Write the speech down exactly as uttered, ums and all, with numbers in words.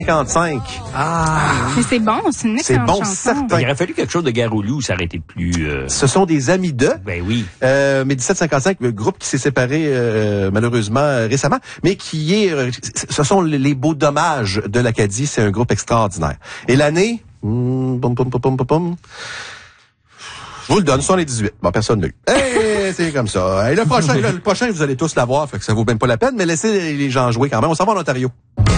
cinquante-cinq. Ah! Mais c'est bon, c'est une C'est excellente bon, chanson. certain. Il aurait fallu quelque chose de Garoulou où ça aurait été plus... Euh... Ce sont des amis d'eux. Ben oui. Euh, mais dix-sept cinquante-cinq, le groupe qui s'est séparé euh, malheureusement euh, récemment, mais qui est... Euh, ce sont les beaux dommages de l'Acadie. C'est un groupe extraordinaire. Et l'année... Hmm, pom, pom, pom, pom, pom, je vous le donne, soixante-dix-huit. Bon, personne n'a eu. Hey, c'est comme ça. Et le prochain, là, le prochain, vous allez tous l'avoir, fait que ça vaut même pas la peine, mais laissez les gens jouer quand même. On s'en va en Ontario.